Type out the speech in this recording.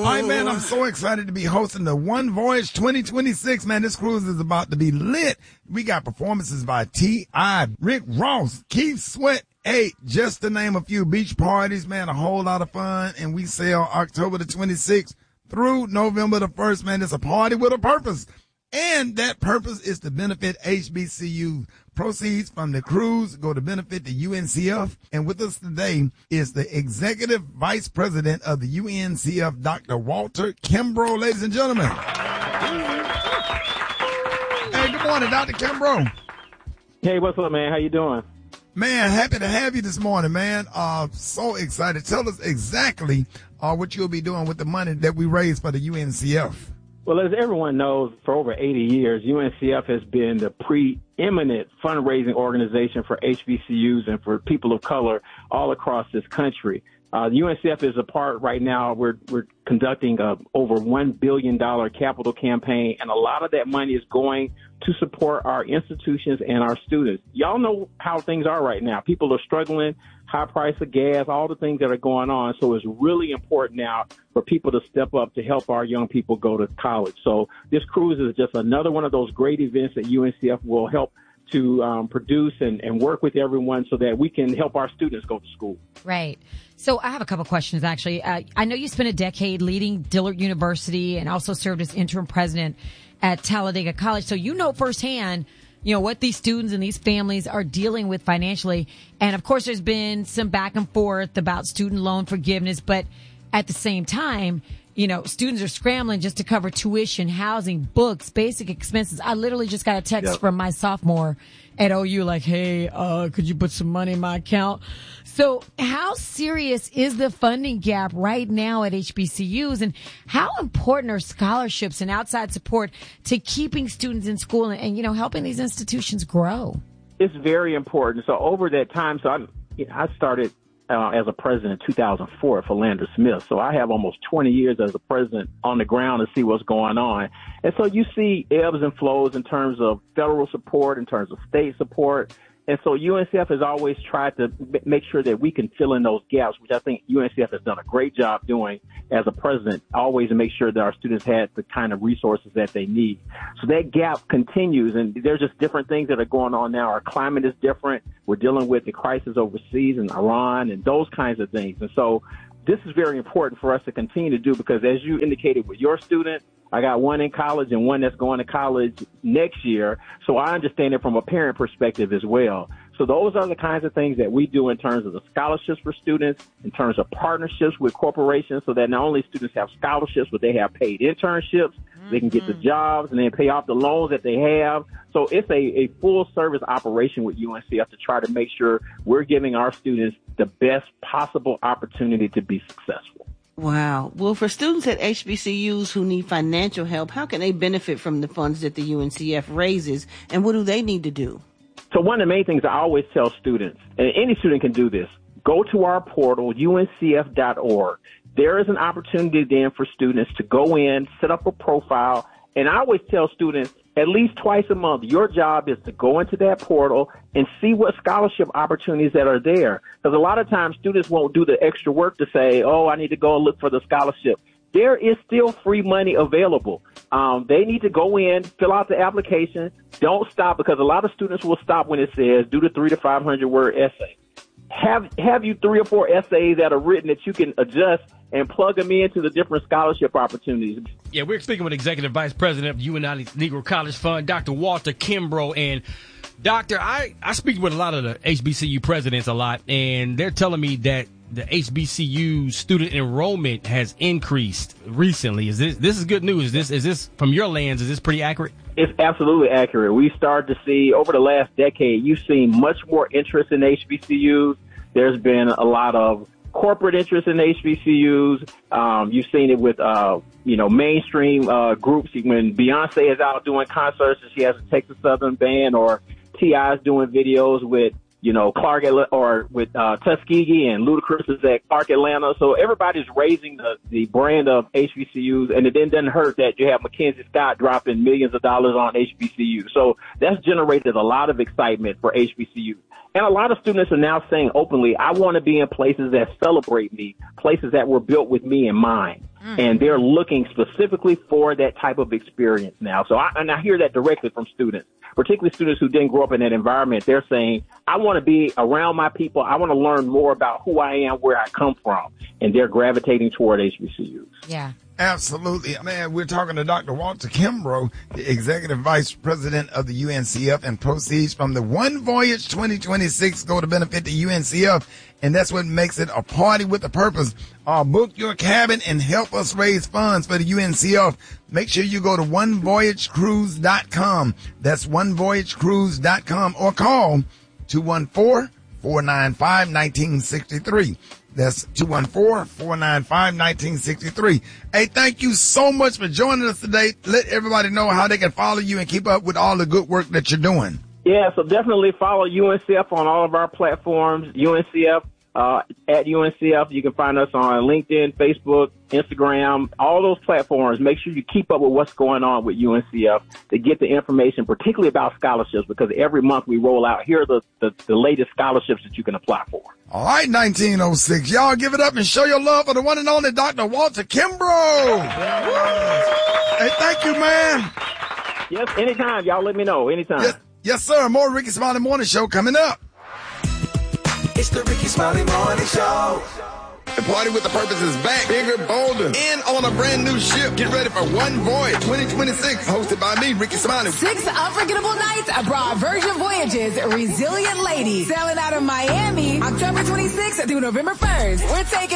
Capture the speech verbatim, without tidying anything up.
All right, man, I'm so excited to be hosting the One Voyage twenty twenty-six. Man, this cruise is about to be lit. We got performances by T I, Rick Ross, Keith Sweat, Hey, just to name a few. Beach parties, man, a whole lot of fun. And we sail October the twenty-sixth through November the first, man. It's a party with a purpose. And that purpose is to benefit H B C U. Proceeds from the cruise go to benefit the U N C F. And with us today is the Executive Vice President of the U N C F, Doctor Walter Kimbrough, ladies and gentlemen. Hey, good morning, Doctor Kimbrough. Hey, what's up, man? How you doing? Man, happy to have you this morning, man. Uh, so excited. Tell us exactly uh, what you'll be doing with the money that we raise for the U N C F. Well, as everyone knows, for over eighty years, U N C F has been the preeminent fundraising organization for H B C Us and for people of color all across this country. Uh, the U N C F is a part right now. We're we're conducting a over one billion dollars capital campaign, and a lot of that money is going to support our institutions and our students. Y'all know how things are right now. People are struggling, high price of gas, all the things that are going on. So it's really important now for people to step up to help our young people go to college. So this cruise is just another one of those great events that U N C F will help to um, produce and, and work with everyone so that we can help our students go to school. Right. So I have a couple questions, actually. Uh, I know you spent a decade leading Dillard University and also served as interim president at Talladega College. So you know firsthand, you know, what these students and these families are dealing with financially. And of course, there's been some back and forth about student loan forgiveness. But at the same time, you know, students are scrambling just to cover tuition, housing, books, basic expenses. I literally just got a text Yep. from my sophomore at O U like, hey, uh, could you put some money in my account? So how serious is the funding gap right now at H B C Us, and how important are scholarships and outside support to keeping students in school and, and you know, helping these institutions grow? It's very important. So over that time, so I'm, I started uh, as a president in two thousand four at Philander Smith. So I have almost twenty years as a president on the ground to see what's going on. And so you see ebbs and flows in terms of federal support, in terms of state support. And so U N C F has always tried to make sure that we can fill in those gaps, which I think U N C F has done a great job doing as a president, always to make sure that our students had the kind of resources that they need. So that gap continues, and there's just different things that are going on now. Our climate is different. We're dealing with the crisis overseas in Iran and those kinds of things. And so this is very important for us to continue to do because, as you indicated with your student, I got one in college and one that's going to college next year. So I understand it from a parent perspective as well. So those are the kinds of things that we do in terms of the scholarships for students, in terms of partnerships with corporations so that not only students have scholarships, but they have paid internships, mm-hmm. they can get the jobs and then pay off the loans that they have. So it's a, a full service operation with U N C F to try to make sure we're giving our students the best possible opportunity to be successful. Wow. Well, for students at H B C Us who need financial help, how can they benefit from the funds that the U N C F raises, and what do they need to do? So one of the main things I always tell students, and any student can do this, go to our portal, U N C F dot org. There is an opportunity then for students to go in, set up a profile, and I always tell students, at least twice a month, your job is to go into that portal and see what scholarship opportunities that are there. Because a lot of times students won't do the extra work to say, oh, I need to go and look for the scholarship. There is still free money available. Um, they need to go in, fill out the application. Don't stop, because a lot of students will stop when it says do the three to five hundred word essay. Have have you three or four essays that are written that you can adjust and plug them into the different scholarship opportunities. Yeah, we're speaking with Executive Vice President of U N I Negro College Fund, Doctor Walter Kimbrough. And Doctor, I, I speak with a lot of the H B C U presidents a lot, and they're telling me that the H B C U student enrollment has increased recently. Is this this is good news? Is this is this from your lens? Is this pretty accurate? It's absolutely accurate. We started to see over the last decade, you've seen much more interest in H B C Us. There's been a lot of corporate interest in H B C Us. Um, you've seen it with, uh, you know, mainstream uh, groups. When Beyonce is out doing concerts and she has a Texas Southern band, or T I is doing videos with, you know, Clark or with uh, Tuskegee, and Ludacris is at Clark Atlanta. So everybody's raising the, the brand of H B C Us, and it then doesn't hurt that you have Mackenzie Scott dropping millions of dollars on H B C U. So that's generated a lot of excitement for H B C U. And a lot of students are now saying openly, I want to be in places that celebrate me, places that were built with me in mind. Mm. And they're looking specifically for that type of experience now. So I, and I hear that directly from students, particularly students who didn't grow up in that environment. They're saying, I want to be around my people. I want to learn more about who I am, where I come from. And they're gravitating toward H B C Us. Yeah. Absolutely. Man, we're talking to Doctor Walter Kimbrough, the Executive Vice President of the U N C F, and proceeds from the One Voyage twenty twenty-six go to benefit the U N C F. And that's what makes it a party with a purpose. Uh, book your cabin and help us raise funds for the U N C F. Make sure you go to one voyage cruise dot com. That's one voyage cruise dot com, or call two one four, four nine five, one nine six three. That's two one four, four nine five, one nine six three. Hey, thank you so much for joining us today. Let everybody know how they can follow you and keep up with all the good work that you're doing. Yeah, so definitely follow U N C F on all of our platforms. U N C F, uh, at U N C F. You can find us on LinkedIn, Facebook, Instagram, all those platforms. Make sure you keep up with what's going on with U N C F to get the information, particularly about scholarships, because every month we roll out, here are the, the, the latest scholarships that you can apply for. All right, nineteen oh six. Y'all give it up and show your love for the one and only Doctor Walter Kimbrough. Hey, thank you, man. Yes, anytime. Y'all let me know. Anytime. Yes, yes, sir. More Ricky Smiley Morning Show coming up. It's the Ricky Smiley Morning Show. The Party with the Purpose is back, bigger, bolder, and on a brand new ship. Get ready for One Voyage twenty twenty-six, hosted by me, Ricky Smiley. Six unforgettable nights abroad. Virgin Voyages, Resilient Lady, sailing out of Miami, October twenty-sixth through November first. We're taking